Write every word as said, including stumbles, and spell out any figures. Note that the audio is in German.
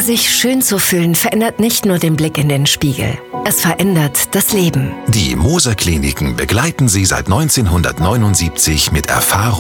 Sich schön zu fühlen verändert nicht nur den Blick in den Spiegel. Es verändert das Leben. Die Moser Kliniken begleiten Sie seit neunzehnhundertneunundsiebzig mit Erfahrung